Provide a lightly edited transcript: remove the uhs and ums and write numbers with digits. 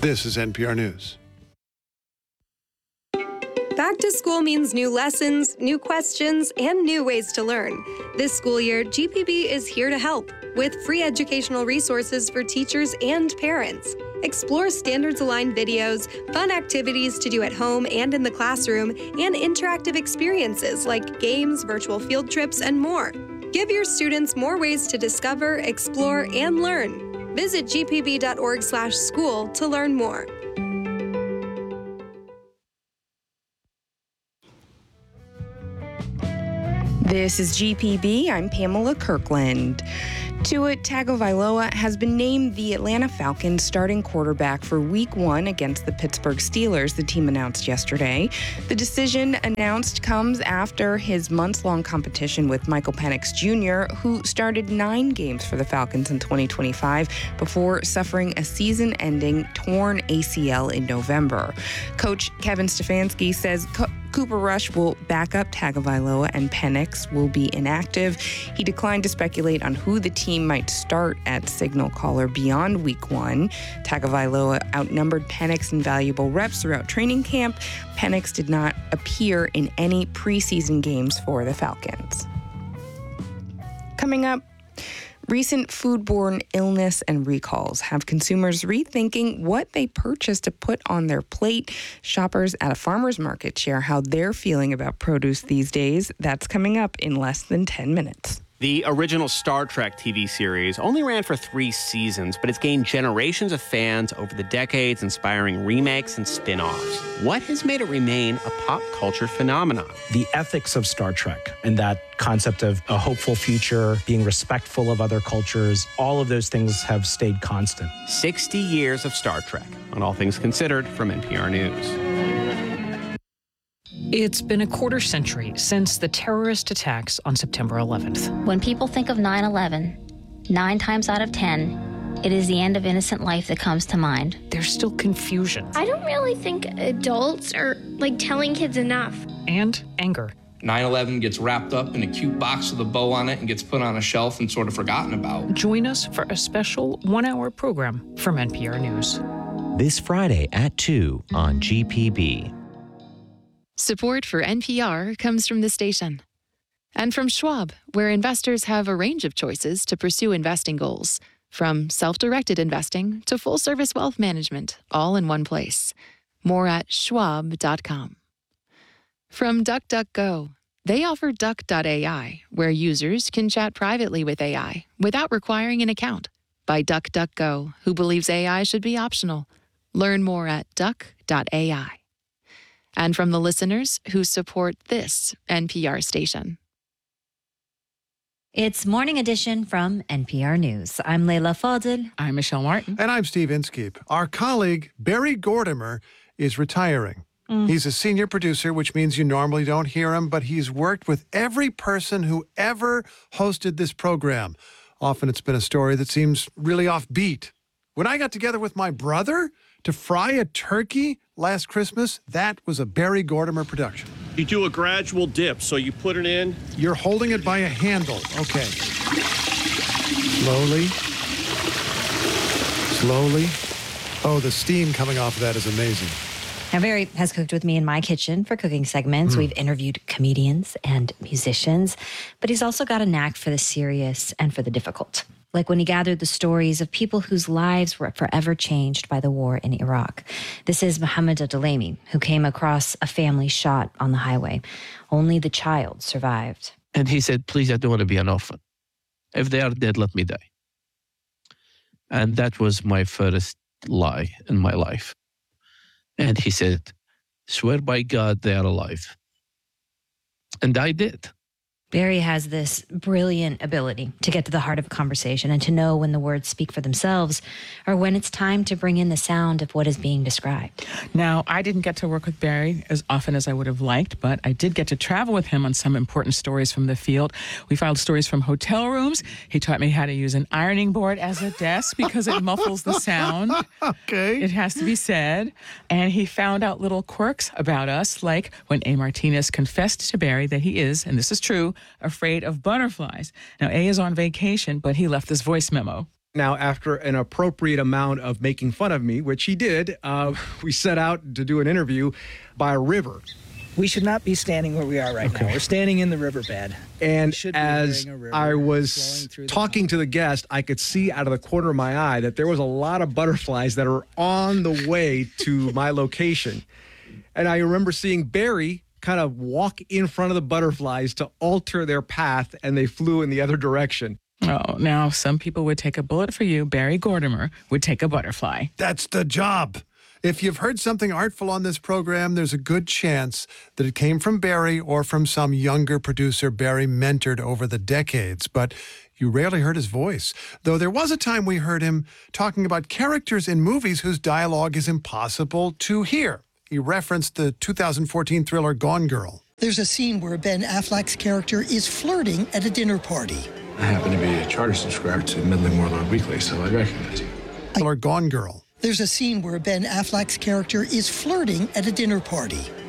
This is NPR News. Back to school means new lessons, new questions, and new ways to learn. This school year, GPB is here to help with free educational resources for teachers and parents. Explore standards-aligned videos, fun activities to do at home and in the classroom, and interactive experiences like games, virtual field trips, and more. Give your students more ways to discover, explore, and learn. Visit gpb.org/school to learn more. This is GPB. I'm Pamela Kirkland. Tua Tagovailoa has been named the Atlanta Falcons starting quarterback for Week 1 against the Pittsburgh Steelers, the team announced yesterday. The decision announced comes after his months-long competition with Michael Penix Jr., who started 9 games for the Falcons in 2025 before suffering a season-ending torn ACL in November. Coach Kevin Stefanski says Cooper Rush will back up Tagovailoa and Penix will be inactive. He declined to speculate on who the team might start at signal caller beyond Week 1. Tagovailoa outnumbered Penix in valuable reps throughout training camp. Penix did not appear in any preseason games for the Falcons. Coming up, recent foodborne illness and recalls have consumers rethinking what they purchase to put on their plate. Shoppers at a farmer's market share how they're feeling about produce these days. That's coming up in less than 10 minutes. The original Star Trek TV series only ran for 3 seasons, but it's gained generations of fans over the decades, inspiring remakes and spin-offs. What has made it remain a pop culture phenomenon? The ethics of Star Trek and that concept of a hopeful future, being respectful of other cultures, all of those things have stayed constant. 60 years of Star Trek on All Things Considered from NPR News. It's been a quarter century since the terrorist attacks on September 11th. When people think of 9/11, 9 times out of 10, it is the end of innocent life that comes to mind. There's still confusion. I don't really think adults are telling kids enough. And anger. 9/11 gets wrapped up in a cute box with a bow on it and gets put on a shelf and sort of forgotten about. Join us for a special 1-hour program from NPR News. This Friday at 2 on GPB. Support for NPR comes from the station and from Schwab, where investors have a range of choices to pursue investing goals, from self-directed investing to full-service wealth management, all in one place. More at schwab.com. From DuckDuckGo, they offer Duck.ai, where users can chat privately with AI without requiring an account. By DuckDuckGo, who believes AI should be optional. Learn more at Duck.ai. And from the listeners who support this NPR station. It's Morning Edition from NPR News. I'm Leila Fadel. I'm Michelle Martin. And I'm Steve Inskeep. Our colleague, Barry Gordimer, is retiring. He's a senior producer, which means you normally don't hear him, but he's worked with every person who ever hosted this program. Often it's been a story that seems really offbeat. When I got together with my brother to fry a turkey last Christmas, that was a Barry Gordimer production. You do a gradual dip, so you put it in. You're holding it by a handle. Okay. Slowly. Slowly. Oh, the steam coming off of that is amazing. Now, Barry has cooked with me in my kitchen for cooking segments. We've interviewed comedians and musicians, but he's also got a knack for the serious and for the difficult. Like when he gathered the stories of people whose lives were forever changed by the war in Iraq. This is Mohammed Adalami, who came across a family shot on the highway. Only the child survived. And he said, please, I don't want to be an orphan. If they are dead, let me die. And that was my first lie in my life. And he said, swear by God they are alive. And I did. Barry has this brilliant ability to get to the heart of a conversation and to know when the words speak for themselves or when it's time to bring in the sound of what is being described. Now, I didn't get to work with Barry as often as I would have liked, but I did get to travel with him on some important stories from the field. We filed stories from hotel rooms. He taught me how to use an ironing board as a desk because it muffles the sound. Okay. It has to be said. And he found out little quirks about us, like when A. Martinez confessed to Barry that he is, and this is true, afraid of butterflies. Now, A is on vacation, but he left this voice memo. Now, after an appropriate amount of making fun of me, which he did, we set out to do an interview by a river. We should not be standing where we are right now. We're standing in the riverbed. And as I was talking to the guest, I could see out of the corner of my eye that there was a lot of butterflies that are on the way to my location. And I remember seeing Barry kind of walk in front of the butterflies to alter their path, and they flew in the other direction. Oh, now some people would take a bullet for you. Barry Gordimer would take a butterfly. That's the job. If you've heard something artful on this program, there's a good chance that it came from Barry or from some younger producer Barry mentored over the decades. But you rarely heard his voice, though there was a time we heard him talking about characters in movies whose dialogue is impossible to hear. He referenced the 2014 thriller Gone Girl. There's a scene where Ben Affleck's character is flirting at a dinner party. I happen to be a charter subscriber to Midland Warlord Weekly, so I recognize you. Gone Girl. There's a scene where Ben Affleck's character is flirting at a dinner party.